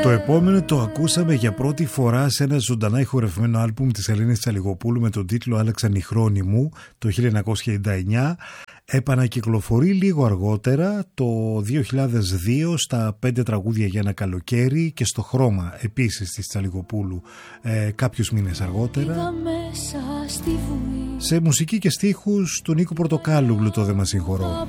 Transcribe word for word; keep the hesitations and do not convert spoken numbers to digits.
Το επόμενο το ακούσαμε για πρώτη φορά σε ένα ζωντανά ηχογραφημένο άλμπουμ της Ελένης Τσαλιγοπούλου με τον τίτλο «Άλλαξαν οι χρόνοι μου» το χίλια εννιακόσια ενενήντα εννιά. Επανακυκλοφορεί λίγο αργότερα το δύο χιλιάδες δύο στα πέντε τραγούδια για ένα καλοκαίρι και στο χρώμα επίσης της Τσαλιγοπούλου ε, κάποιους μήνες αργότερα. Σε μουσική και στίχους του Νίκου Πορτοκάλουγλου, το «Δε μας συγχωρώ».